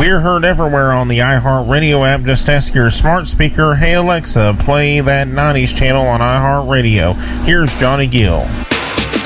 We're heard everywhere on the iHeartRadio app. Just ask your smart speaker, "Hey Alexa, play that 90s channel on iHeartRadio." Here's Johnny Gill.